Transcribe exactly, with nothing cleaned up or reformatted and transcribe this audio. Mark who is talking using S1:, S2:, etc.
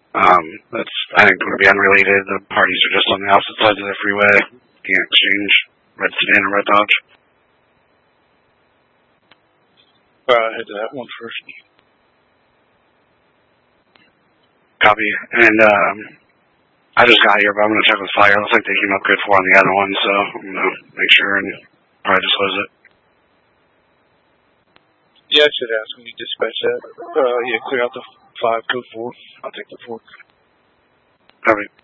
S1: Um, that's, I think, going to be unrelated. The parties are just on the opposite sides of the freeway. Can't exchange red sedan and red Dodge.
S2: Uh, head to that one first.
S1: Copy. And, um, I just got here, but I'm going to check with Fire. Looks like they came up good for on the other one, so I'm going to make sure and probably disclose it.
S2: Yeah, I should ask when you dispatch that. Uh, yeah, clear out the five, code four. I'll take the four.
S1: Copy.